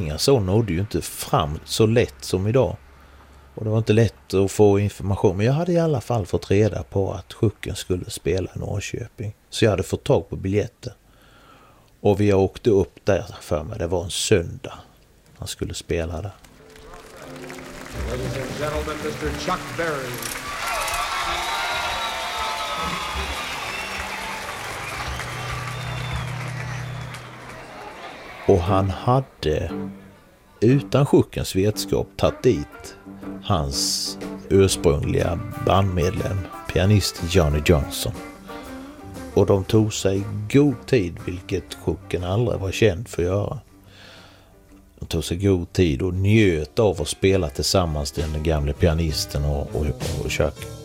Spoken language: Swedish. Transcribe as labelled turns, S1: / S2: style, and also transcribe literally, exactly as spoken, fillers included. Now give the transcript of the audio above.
S1: tidningar så nådde ju inte fram så lätt som idag. Och det var inte lätt att få information. Men jag hade i alla fall fått reda på att Schucken skulle spela i Norrköping. Så jag hade fått tag på biljetter. Och vi åkte upp där för mig. Det var en söndag. Han skulle spela där.
S2: Ladies and gentlemen, mister Chuck Berry.
S1: Och han hade utan Schuckens vetskap tagit dit hans ursprungliga bandmedlem, pianist Johnny Johnson. Och de tog sig god tid, vilket Schucken aldrig var känd för att göra. De tog sig god tid och njöt av att spela tillsammans, den gamla pianisten och, och, och Chuck.